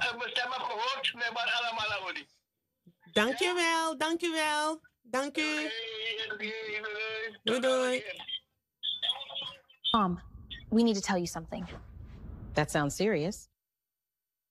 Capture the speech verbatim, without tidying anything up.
mijn stem heb gehoord. Nee, maar allemaal aan jullie. Dankjewel, dankjewel. Dank u. Doei, doei. Mom, we need to tell you something. That sounds serious.